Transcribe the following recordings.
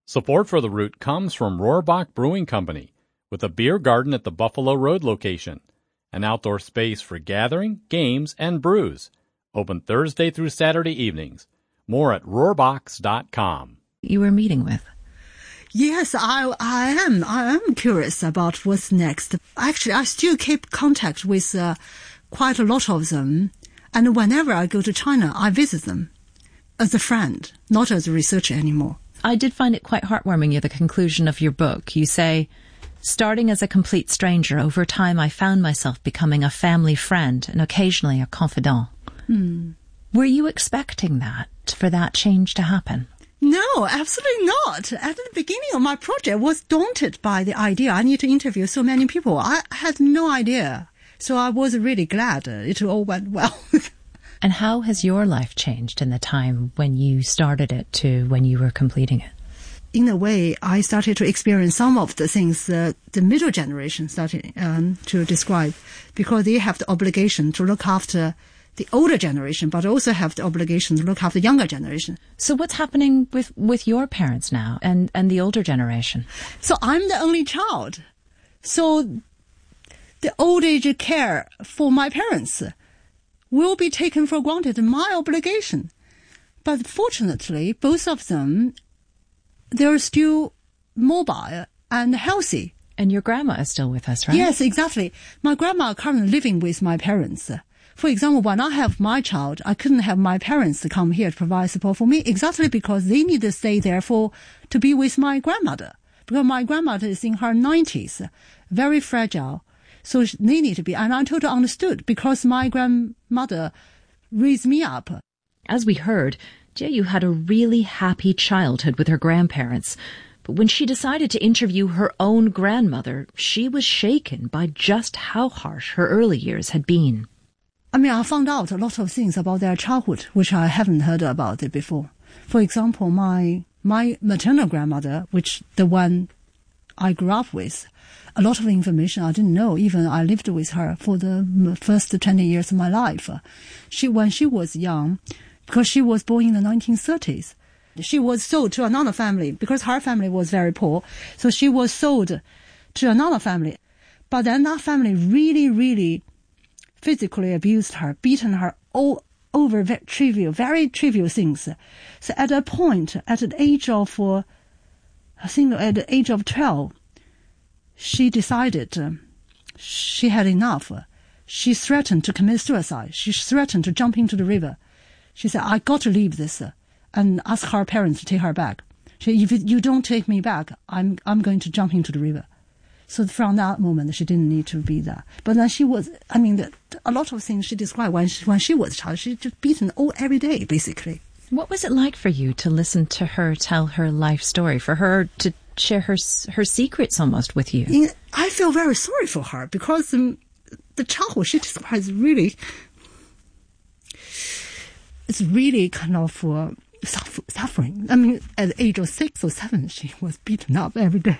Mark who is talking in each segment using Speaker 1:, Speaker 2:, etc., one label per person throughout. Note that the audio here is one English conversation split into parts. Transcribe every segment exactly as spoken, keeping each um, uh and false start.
Speaker 1: Support for The Root comes from Rohrbach Brewing Company, with a beer garden at the Buffalo Road location, an outdoor space for gathering, games, and brews. Open Thursday through Saturday evenings. More at rohrbachs dot com.
Speaker 2: You were meeting with?
Speaker 3: Yes, I I am. I am curious about what's next. Actually, I still keep contact with uh, quite a lot of them. And whenever I go to China, I visit them as a friend, not as a researcher anymore.
Speaker 2: I did find it quite heartwarming at the conclusion of your book. You say, starting as a complete stranger, over time I found myself becoming a family friend and occasionally a confidant.
Speaker 3: Hmm.
Speaker 2: Were you expecting that, for that change to happen?
Speaker 3: No, absolutely not. At the beginning of my project, I was daunted by the idea I need to interview so many people. I had no idea. So I was really glad it all went well.
Speaker 2: And how has your life changed in the time when you started it to when you were completing it?
Speaker 3: In a way, I started to experience some of the things uh, the middle generation started um, to describe, because they have the obligation to look after the older generation, but also have the obligation to look after the younger generation.
Speaker 2: So what's happening with, with your parents now and, and the older generation?
Speaker 3: So I'm the only child. So the old age care for my parents will be taken for granted, my obligation. But fortunately, both of them, they're still mobile and healthy.
Speaker 2: And your grandma is still with us, right?
Speaker 3: Yes, exactly. My grandma is currently living with my parents. For example, when I have my child, I couldn't have my parents come here to provide support for me, exactly because they need to stay there for to be with my grandmother. Because my grandmother is in her nineties, very fragile. So they need to be, and I totally understood, because my grandmother raised me up.
Speaker 2: As we heard, Jie had a really happy childhood with her grandparents. But when she decided to interview her own grandmother, she was shaken by just how harsh her early years had been.
Speaker 3: I mean, I found out a lot of things about their childhood, which I haven't heard about it before. For example, my my maternal grandmother, which the one I grew up with, a lot of information I didn't know. Even I lived with her for the first twenty years of my life. She, when she was young, because she was born in the nineteen thirties, she was sold to another family because her family was very poor. So she was sold to another family. But then that family really, really physically abused her, beaten her all over very trivial, very trivial things. So at a point, at the age of, uh, I think at the age of twelve, she decided uh, she had enough. She threatened to commit suicide. She threatened to jump into the river. She said, I got to leave this uh, and ask her parents to take her back. She said, if you don't take me back, I'm I'm going to jump into the river. So from that moment, she didn't need to be there. But then she was, I mean, the, a lot of things she described when she, when she was a child, she just beaten all every day, basically.
Speaker 2: What was it like for you to listen to her tell her life story, for her to share her her secrets almost with you?
Speaker 3: In, I feel very sorry for her because um, the childhood she describes really, it's really kind of uh, suffer, suffering. I mean, at the age of six or seven, she was beaten up every day.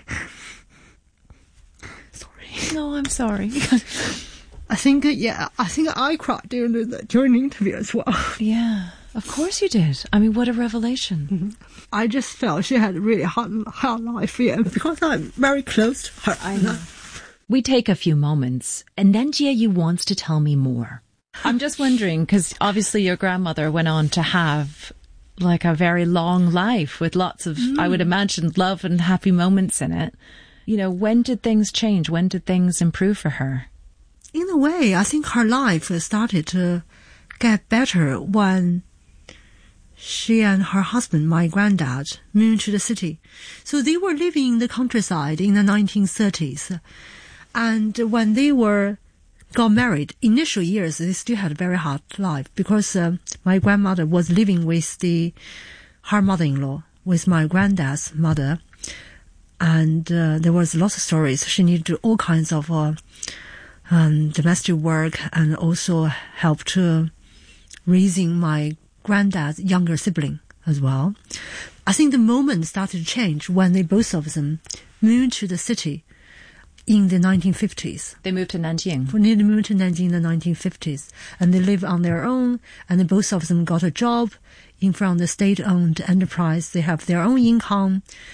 Speaker 3: Sorry.
Speaker 2: No, I'm sorry.
Speaker 3: I think, uh, yeah, I think I cried during the, during the interview as well.
Speaker 2: Yeah. Of course you did. I mean, what a revelation.
Speaker 3: Mm-hmm. I just felt she had a really hard, hard life, yeah, because I'm very close to her.
Speaker 2: I know. We take a few moments, and then Jie wants to tell me more. I'm just wondering, because obviously your grandmother went on to have like a very long life with lots of, mm. I would imagine, love and happy moments in it. You know, when did things change? When did things improve for her?
Speaker 3: In a way, I think her life started to get better when she and her husband, my granddad, moved to the city. So they were living in the countryside in the nineteen thirties. And when they were got married, initial years, they still had a very hard life because uh, my grandmother was living with the her mother-in-law, with my granddad's mother. And uh, there was lots of stories. She needed to do all kinds of uh, um, domestic work and also help to raising my granddad's younger sibling as well. I think the moment started to change when they both of them moved to the city in the nineteen fifties.
Speaker 2: They moved to Nanjing.
Speaker 3: They moved to Nanjing in the nineteen fifties. And they lived on their own, and then both of them got a job in from the state-owned enterprise. They have their own income.